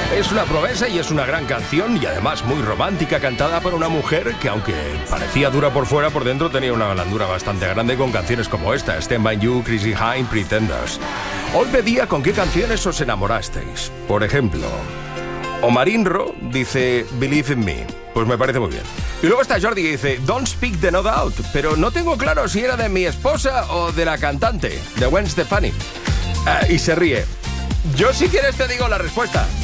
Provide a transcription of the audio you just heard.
Es una promesa y es una gran canción y además muy romántica, cantada por una mujer que, aunque parecía dura por fuera, por dentro tenía una blandura bastante grande con canciones como esta, Stand By You, Chrissy Hynde, Pretenders. Hoy pedía con qué canciones os enamorasteis. Por ejemplo, Omarinro dice Believe in Me. Pues me parece muy bien. Y luego está Jordi que dice Don't Speak the No Doubt, pero no tengo claro si era de mi esposa o de la cantante, de Gwen Stefani. Y se ríe. Yo si quieres te digo la respuesta.